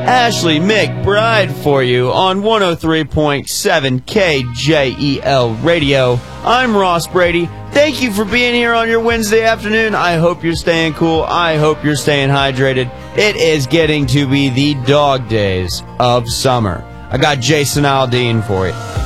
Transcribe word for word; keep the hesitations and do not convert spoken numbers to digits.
Ashley McBride for you on one oh three point seven K J E L Radio. I'm Ross Brady. Thank you for being here on your Wednesday afternoon. I hope you're staying cool. I hope you're staying hydrated. It is getting to be the dog days of summer. I got Jason Aldean for you.